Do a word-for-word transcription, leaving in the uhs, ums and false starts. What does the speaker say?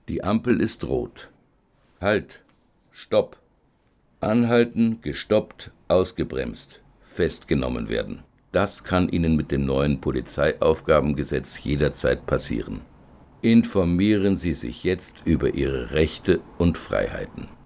Die Ampel ist rot. Halt! Stopp! Anhalten, gestoppt, ausgebremst, festgenommen werden. Das kann Ihnen mit dem neuen Polizeiaufgabengesetz jederzeit passieren. Informieren Sie sich jetzt über Ihre Rechte und Freiheiten.